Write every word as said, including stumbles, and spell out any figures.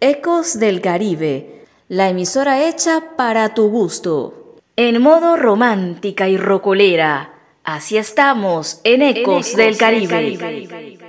Ecos del Caribe, la emisora hecha para tu gusto. En modo romántica y rocolera, así estamos en Ecos, en Ecos del Caribe. Del Caribe.